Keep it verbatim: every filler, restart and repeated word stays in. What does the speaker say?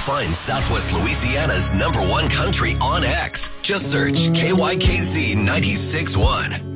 Find Southwest Louisiana's number one country on X. Just search K Y K Z nine six one.